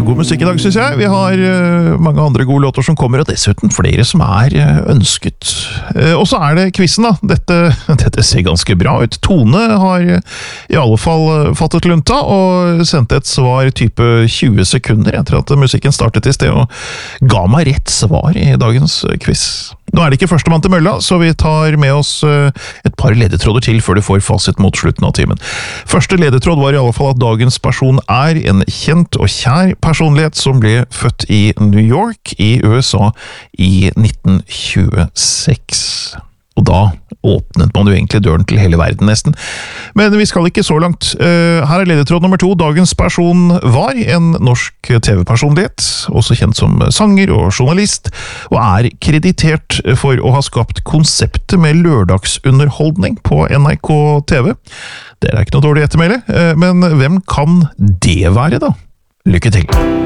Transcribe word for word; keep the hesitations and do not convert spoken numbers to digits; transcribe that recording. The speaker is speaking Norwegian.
god musikk i dag, synes jeg. Vi har uh, mange andre gode låter som kommer, og dessuten flere som er uh, ønsket. Uh, og så er det quizen da. Dette, dette ser ganske bra ut. Tone har uh, i alle fall uh, fattet lunta, og sendte et svar type tjue sekunder etter at musikken startet i sted, og ga meg rett svar i dagens uh, quiz. Nå er det ikke førstemann til mølla, så vi tar med oss uh, et par ledetråder til før du får fasit mot slutten av timen. Første ledetråd var i alle fall at dagens person er en kjent og kjær personlighet som ble født i New York i U S A i nitten tjueseks. Og da åpnet man jo egentlig døren til hele verden nesten. Men vi skal ikke så langt. Her er ledetråd nummer to. Dagens person var en norsk T V-personlighet, også kjent som sanger og journalist, og er kreditert for å ha skapt konseptet med lørdagsunderholdning på N R K T V. Det er ikke noe dårlig ettermæle, men hvem kan det være da? Lykke til!